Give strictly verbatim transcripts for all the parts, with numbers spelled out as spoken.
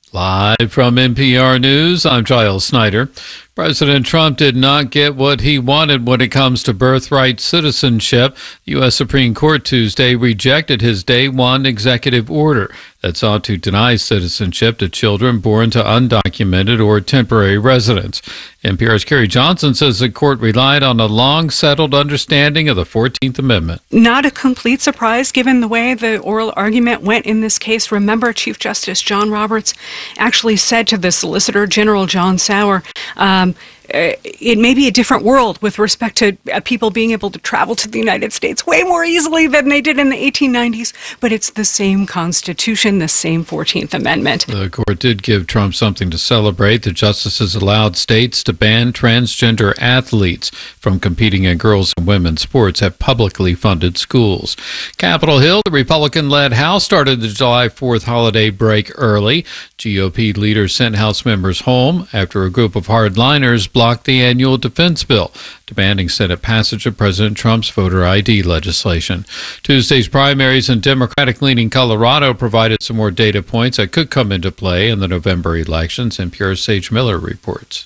Live from N P R News, I'm Giles Snyder. President Trump did not get what he wanted when it comes to birthright citizenship. The U S Supreme Court Tuesday rejected his day one executive order that sought to deny citizenship to children born to undocumented or temporary residents. N P R's Carrie Johnson says the court relied on a long-settled understanding of the fourteenth Amendment. Not a complete surprise given the way the oral argument went in this case. Remember, Chief Justice John Roberts actually said to the Solicitor General John Sauer, um, it may be a different world with respect to uh, people being able to travel to the United States way more easily than they did in the eighteen nineties, but it's the same Constitution, the same fourteenth Amendment. The court did give Trump something to celebrate. The justices allowed states to ban transgender athletes from competing in girls' and women's sports at publicly funded schools. Capitol Hill, the Republican-led House, started the July fourth holiday break early. G O P leaders sent House members home after a group of hardliners blocked the annual defense bill, demanding Senate passage of President Trump's voter I D legislation. Tuesday's primaries in Democratic-leaning Colorado provided some more data points that could come into play in the November elections. N P R's Sage Miller reports.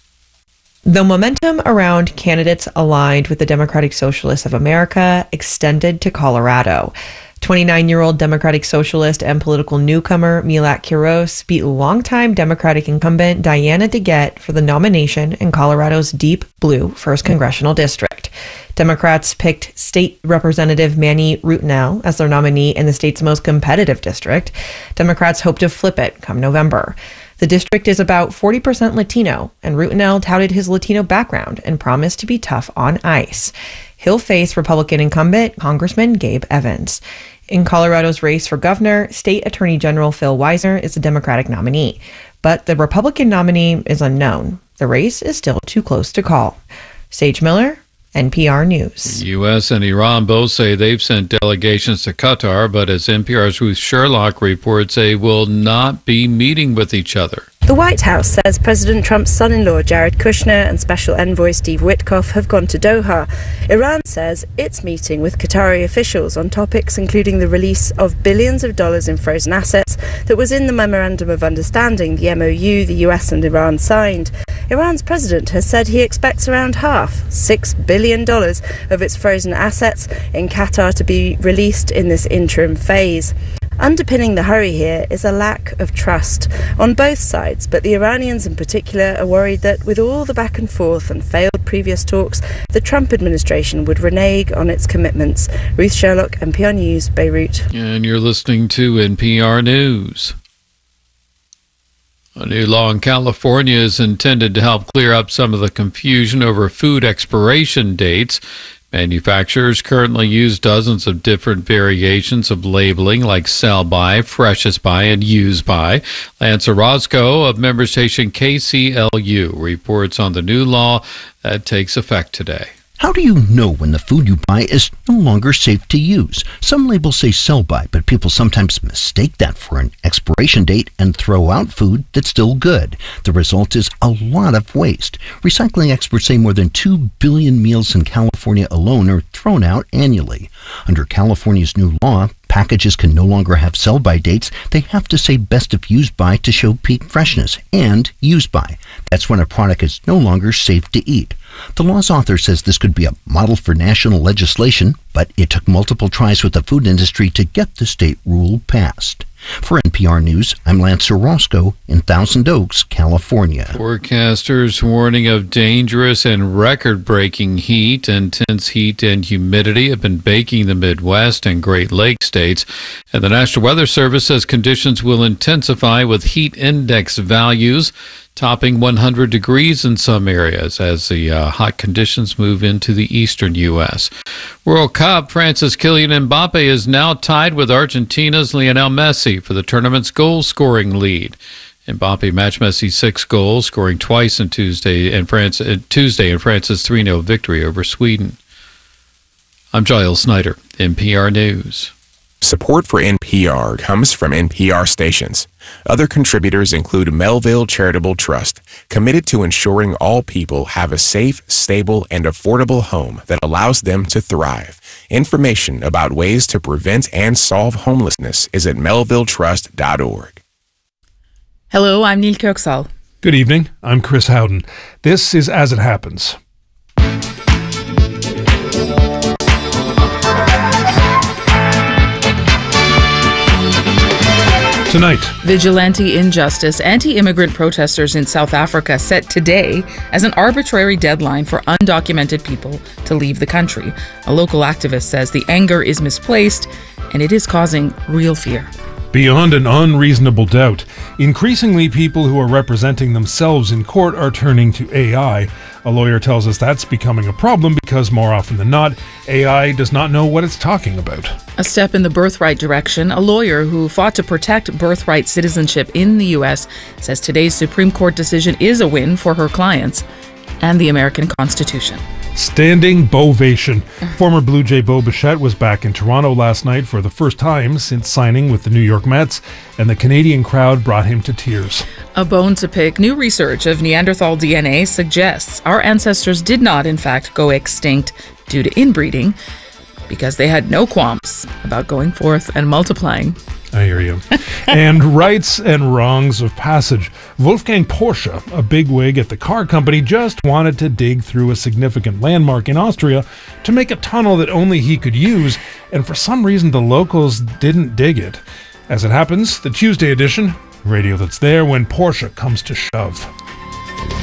The momentum around candidates aligned with the Democratic Socialists of America extended to Colorado. twenty-nine-year-old Democratic Socialist and political newcomer Millat Quiros beat longtime Democratic incumbent Diana DeGette for the nomination in Colorado's deep blue first Congressional District. Democrats picked State Representative Manny Rutinel as their nominee in the state's most competitive district. Democrats hope to flip it come November. The district is about forty percent Latino, and Rutinel touted his Latino background and promised to be tough on ICE. He'll face Republican incumbent Congressman Gabe Evans. In Colorado's race for governor, State Attorney General Phil Weiser is the Democratic nominee, but the Republican nominee is unknown. The race is still too close to call. Sage Miller, N P R News. The U S and Iran both say they've sent delegations to Qatar, but as N P R's Ruth Sherlock reports, they will not be meeting with each other. The White House says President Trump's son-in-law Jared Kushner and Special Envoy Steve Witkoff have gone to Doha. Iran says it's meeting with Qatari officials on topics including the release of billions of dollars in frozen assets that was in the Memorandum of Understanding, the M O U, the U S and Iran signed. Iran's president has said he expects around half, six billion dollars, of its frozen assets in Qatar to be released in this interim phase. Underpinning the hurry here is a lack of trust on both sides, but the Iranians in particular are worried that with all the back and forth and failed previous talks, the Trump administration would renege on its commitments. Ruth Sherlock, N P R News, Beirut. And you're listening to N P R News. A new law in California is intended to help clear up some of the confusion over food expiration dates. Manufacturers currently use dozens of different variations of labeling like sell by, fresh as by, and use by. Lance Orozco of member station K C L U reports on the new law that takes effect today. How do you know when the food you buy is no longer safe to use? Some labels say sell by, but people sometimes mistake that for an expiration date and throw out food that's still good. The result is a lot of waste. Recycling experts say more than two billion meals in California alone are thrown out annually. Under California's new law, packages can no longer have sell-by dates. They have to say best if used by to show peak freshness, and use by. That's when a product is no longer safe to eat. The law's author says this could be a model for national legislation, but it took multiple tries with the food industry to get the state rule passed. For N P R News, I'm Lance Orozco in Thousand Oaks, California. Forecasters warning of dangerous and record-breaking heat. Intense heat and humidity have been baking the Midwest and Great Lakes states. And the National Weather Service says conditions will intensify with heat index values topping one hundred degrees in some areas as the uh, hot conditions move into the eastern U S. World Cup, France's Kylian Mbappe is now tied with Argentina's Lionel Messi for the tournament's goal-scoring lead. Mbappe matched Messi's six goals, scoring twice in Tuesday in France uh, Tuesday in France's three nil victory over Sweden. I'm Giles Snyder, N P R News. Support for N P R comes from N P R stations. Other contributors include Melville Charitable Trust, committed to ensuring all people have a safe, stable, and affordable home that allows them to thrive. Information about ways to prevent and solve homelessness is at melville trust dot org. Hello, I'm Neil Kirksall. Good evening, I'm Chris Howden. This is As It Happens. Tonight, vigilante injustice. Anti-immigrant protesters in South Africa set today as an arbitrary deadline for undocumented people to leave the country. A local activist says the anger is misplaced and it is causing real fear. Beyond an unreasonable doubt, increasingly people who are representing themselves in court are turning to A I. A lawyer tells us that's becoming a problem because more often than not, A I does not know what it's talking about. A step in the birthright direction. A lawyer who fought to protect birthright citizenship in the U S says today's Supreme Court decision is a win for her clients and the American Constitution. Standing Bovation. Former Blue Jay Bo Bichette was back in Toronto last night for the first time since signing with the New York Mets, and the Canadian crowd brought him to tears. A bone to pick. New research of Neanderthal D N A suggests our ancestors did not, in fact, go extinct due to inbreeding because they had no qualms about going forth and multiplying. I hear you. And rights and wrongs of passage. Wolfgang Porsche, a bigwig at the car company, just wanted to dig through a significant landmark in Austria to make a tunnel that only he could use, and for some reason the locals didn't dig it. As it happens, the Tuesday edition, radio that's there when Porsche comes to shove.